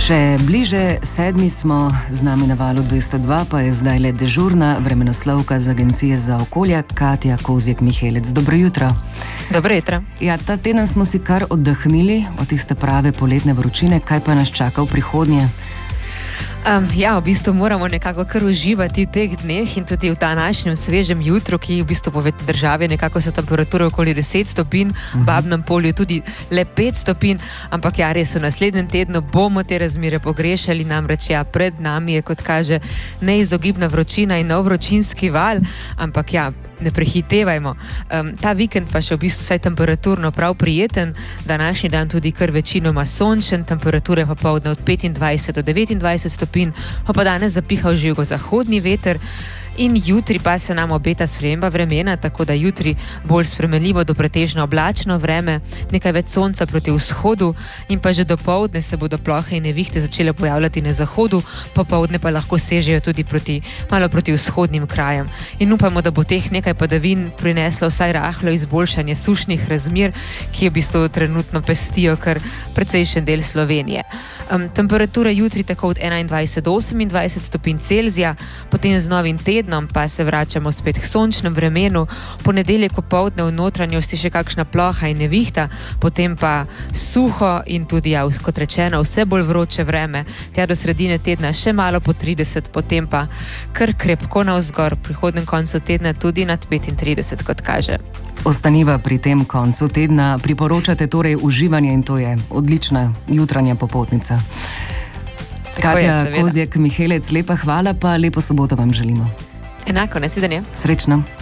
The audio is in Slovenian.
Še bliže 7 smo, z nami na valu 202, pa je zdaj le dežurna vremenoslovka z Agencije za okolje Katja Kozjek-Mihelec. Dobro jutro. Dobro jutro. Ja, ta teden smo si kar oddahnili od tiste prave poletne vročine, kaj pa nas čaka v prihodnje? V bistvu moramo nekako kar uživati v teh dneh in tudi v današnjem svežem jutru, ki v bistvu po državi nekako so temperature okoli 10 stopinj, v Babnem Polju tudi le 5 stopinj, ampak ja, res v naslednjem tednu bomo te razmere pogrešali, namreč ja, pred nami je, kot kaže, neizogibna vročina in nov vročinski val, ampak ja, ne prehitevajmo. Ta vikend pa še v bistvu vsaj temperaturno prav prijeten, današnji dan tudi kar večinoma sončen, temperature pa poldne od 25 do 29 stopinj, pa danes zapihal že jugozahodni veter. In jutri pa se nam obeta sprememba vremena, tako da jutri bolj spremenljivo do pretežno oblačno vreme, nekaj več sonca proti vzhodu in pa že dopoldne se bodo plohe in nevihte začele pojavljati na zahodu, popoldne pa lahko sežejo tudi malo proti vzhodnim krajem. In upamo, da bo teh nekaj padavin prineslo vsaj rahlo izboljšanje sušnih razmer, ki v bistvu trenutno pestijo kar precejšen del Slovenije. Temperature jutri tako od 21 do 28 stopinj Celzija, potem z novim tednom pa se vračamo spet k sončnem vremenu, ponedeljek popoldne v notranjosti še kakšna ploha in nevihta, potem pa suho in tudi, kot rečeno, vse bolj vroče vreme, tja do sredine tedna še malo po 30, potem pa kar krepko navzgor, v prihodnem koncu tedna tudi nad 35, kot kaže. Ostaniva pri tem koncu tedna, priporočate torej uživanje in to je odlična jutranja popotnica. Katja Kozjek-Mihelec, lepa hvala, pa lepo soboto vam želimo. Enako, nasvidenje. Srečno.